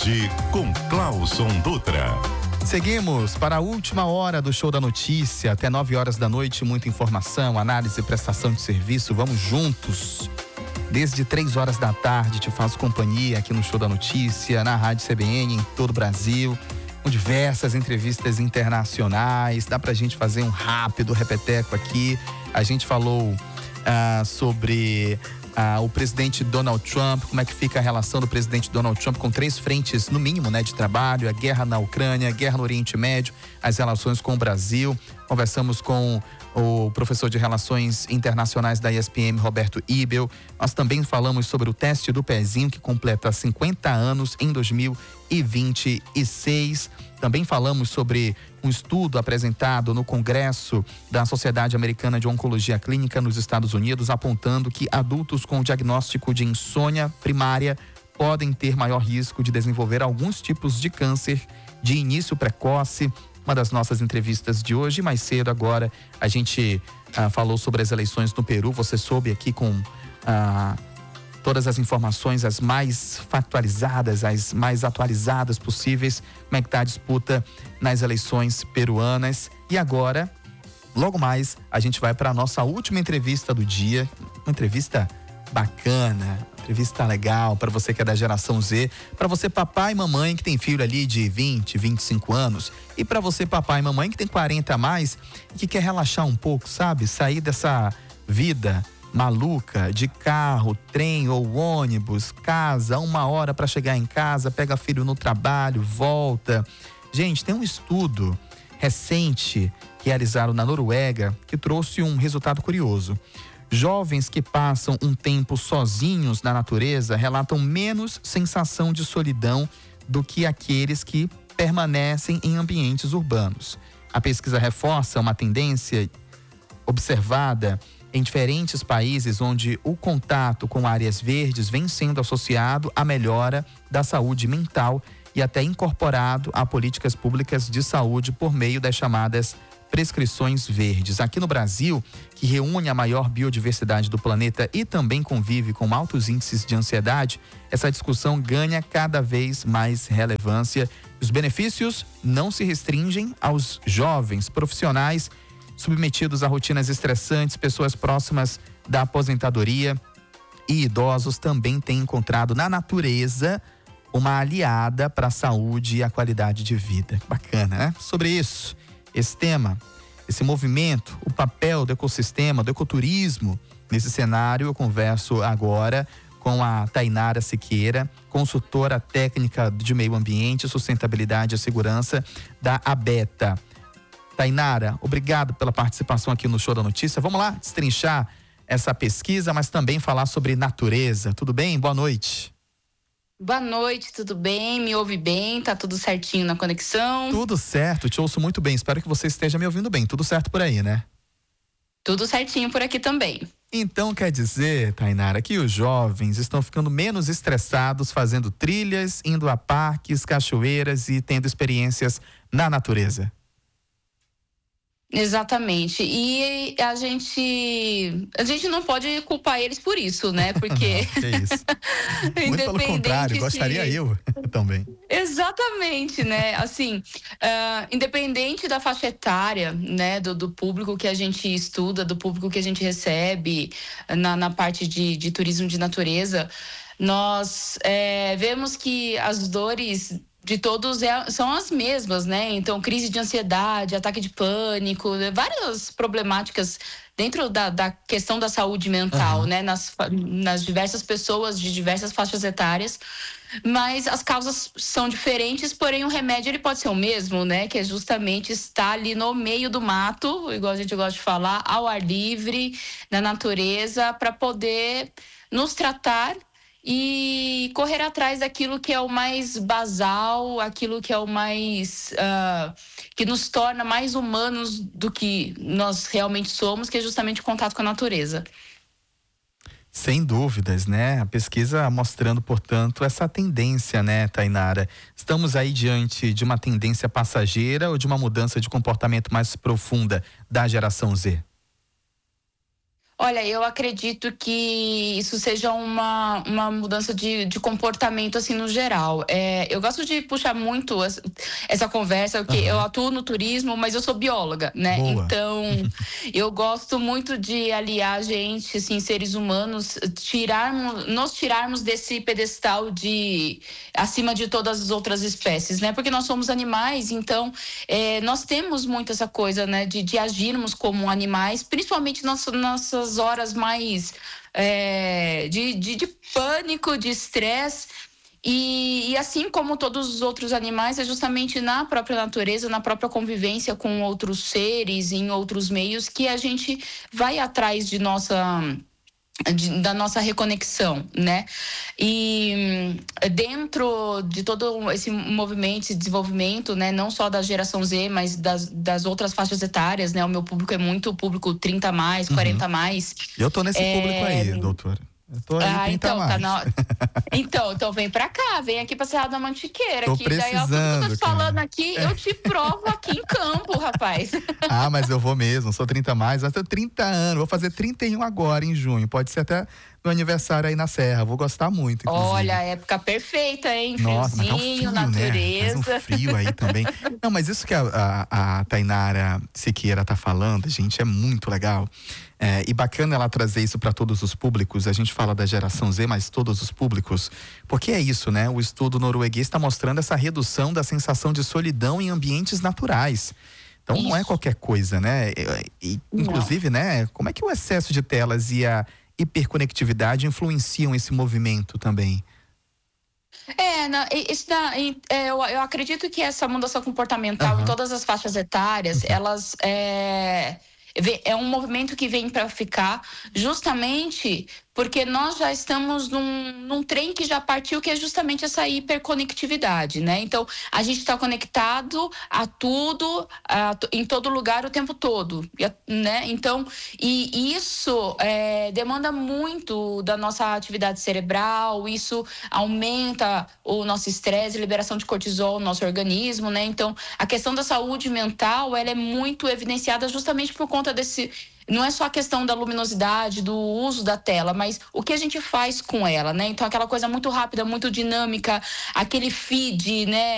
Saúde com Clauson Dutra. Seguimos para a última hora do Show da Notícia, até 9 horas da noite, muita informação, análise e prestação de serviço, vamos juntos. Desde 3 horas da tarde te faço companhia aqui no Show da Notícia, na Rádio CBN, em todo o Brasil, com diversas entrevistas internacionais, dá pra gente fazer um rápido repeteco aqui. A gente falou sobre o presidente Donald Trump, como é que fica a relação do presidente Donald Trump com 3 frentes, no mínimo, de trabalho: a guerra na Ucrânia, a guerra no Oriente Médio, as relações com o Brasil. Conversamos com o professor de Relações Internacionais da ESPM, Roberto Ibel. Nós também falamos sobre o teste do pezinho, que completa 50 anos em 2026. Também falamos sobre um estudo apresentado no Congresso da Sociedade Americana de Oncologia Clínica nos Estados Unidos, apontando que adultos com diagnóstico de insônia primária podem ter maior risco de desenvolver alguns tipos de câncer de início precoce. Uma das nossas entrevistas de hoje. Mais cedo agora a gente falou sobre as eleições no Peru. Você soube aqui com todas as informações, as mais factualizadas, as mais atualizadas possíveis, como é que está a disputa nas eleições peruanas. E agora, logo mais, a gente vai para a nossa última entrevista do dia, uma entrevista bacana, entrevista legal para você que é da geração Z, para você papai e mamãe que tem filho ali de 20, 25 anos, e para você papai e mamãe que tem 40 a mais e que quer relaxar um pouco, sabe? Sair dessa vida maluca de carro, trem ou ônibus, casa, 1 hora para chegar em casa, pega filho no trabalho, volta. Gente, tem um estudo recente realizado na Noruega que trouxe um resultado curioso. Jovens que passam um tempo sozinhos na natureza relatam menos sensação de solidão do que aqueles que permanecem em ambientes urbanos. A pesquisa reforça uma tendência observada em diferentes países onde o contato com áreas verdes vem sendo associado à melhora da saúde mental e até incorporado a políticas públicas de saúde por meio das chamadas prescrições verdes. Aqui no Brasil, que reúne a maior biodiversidade do planeta e também convive com altos índices de ansiedade, essa discussão ganha cada vez mais relevância. Os benefícios não se restringem aos jovens profissionais submetidos a rotinas estressantes, pessoas próximas da aposentadoria e idosos também têm encontrado na natureza uma aliada para a saúde e a qualidade de vida. Bacana, né? Sobre isso, esse tema, esse movimento, o papel do ecossistema, do ecoturismo nesse cenário, eu converso agora com a Tainara Siqueira, consultora técnica de meio ambiente, sustentabilidade e segurança da ABETA. Tainara, obrigado pela participação aqui no Show da Notícia. Vamos lá destrinchar essa pesquisa, mas também falar sobre natureza. Tudo bem? Boa noite. Boa noite, tudo bem? Me ouve bem? Tá tudo certinho na conexão? Tudo certo, te ouço muito bem. Espero que você esteja me ouvindo bem. Tudo certo por aí, né? Tudo certinho por aqui também. Então quer dizer, Tainara, que os jovens estão ficando menos estressados fazendo trilhas, indo a parques, cachoeiras e tendo experiências na natureza. Exatamente, e a gente não pode culpar eles por isso, né, porque... Não, que isso. Muito pelo contrário, gostaria eu também. Exatamente, né, assim, independente da faixa etária, né, do público que a gente estuda, do público que a gente recebe na parte de turismo de natureza, nós vemos que as dores de todos são as mesmas, né? Então, crise de ansiedade, ataque de pânico, várias problemáticas dentro da questão da saúde mental, né? Nas diversas pessoas de diversas faixas etárias. Mas as causas são diferentes, porém o remédio ele pode ser o mesmo, né? Que é justamente estar ali no meio do mato, igual a gente gosta de falar, ao ar livre, na natureza, para poder nos tratar e correr atrás daquilo que é o mais basal, aquilo que é o mais que nos torna mais humanos do que nós realmente somos, que é justamente o contato com a natureza. Sem dúvidas, né? A pesquisa mostrando, portanto, essa tendência, né, Tainara? Estamos aí diante de uma tendência passageira ou de uma mudança de comportamento mais profunda da geração Z? Olha, eu acredito que isso seja uma mudança de comportamento, assim, no geral. Eu gosto de puxar muito essa conversa, porque eu atuo no turismo, mas eu sou bióloga, né? Boa. Então, eu gosto muito de aliar a gente, assim, seres humanos, nos tirarmos desse pedestal de acima de todas as outras espécies, né? Porque nós somos animais, então, nós temos muito essa coisa, né, de agirmos como animais, principalmente nossas horas mais de pânico, de estresse. E assim como todos os outros animais, é justamente na própria natureza, na própria convivência com outros seres, em outros meios, que a gente vai atrás da nossa reconexão, né? E dentro de todo esse movimento, esse desenvolvimento, né, não só da geração Z, mas das outras faixas etárias, né? O meu público é muito público 30 mais, 40 mais. Eu tô nesse público aí, doutora. Eu tô aí 30 então, mais. Então vem pra cá, vem aqui pra Serra da Mantiqueira. Tô Que daí, ó, tudo que eu tô te falando aqui, eu te provo aqui em campo, rapaz. Ah, mas eu vou mesmo, sou 30 mais, eu tenho 30 anos, vou fazer 31 agora em junho, pode ser até meu aniversário aí na Serra, vou gostar muito, inclusive. Olha, época perfeita, hein? Nossa, mas tá um Friozinho, frio, natureza. Né? Faz um frio aí também. Não, mas isso que a Tainara Siqueira tá falando, gente, é muito legal. E bacana ela trazer isso para todos os públicos. A gente fala da geração Z, mas todos os públicos, porque é isso, né? O estudo norueguês está mostrando essa redução da sensação de solidão em ambientes naturais. Então isso não é qualquer coisa, né? Inclusive, né? Como é que o excesso de telas e a hiperconectividade influenciam esse movimento também? Eu acredito que essa mudança comportamental em todas as faixas etárias, elas é um movimento que vem para ficar, justamente porque nós já estamos num trem que já partiu, que é justamente essa hiperconectividade, né? Então, a gente está conectado a tudo, em todo lugar, o tempo todo, né? Então, e isso demanda muito da nossa atividade cerebral, isso aumenta o nosso estresse, liberação de cortisol no nosso organismo, né? Então, a questão da saúde mental, ela é muito evidenciada justamente por conta desse... Não é só a questão da luminosidade, do uso da tela, mas o que a gente faz com ela, né? Então, aquela coisa muito rápida, muito dinâmica, aquele feed, né?